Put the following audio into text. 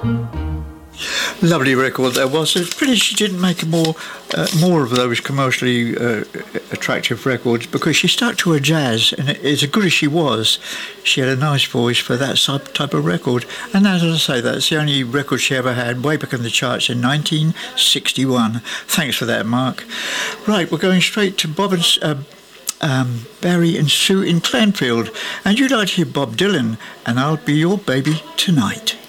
Lovely record that was. It's pretty she didn't make more of those commercially attractive records because she stuck to her jazz, and as good as she was, she had a nice voice for that type of record. And as I say, that's the only record she ever had, way back in the charts in 1961. Thanks for that, Mark. Right, we're going straight to Bob and Barry and Sue in Clanfield, and you'd like to hear Bob Dylan, and I'll Be Your Baby Tonight.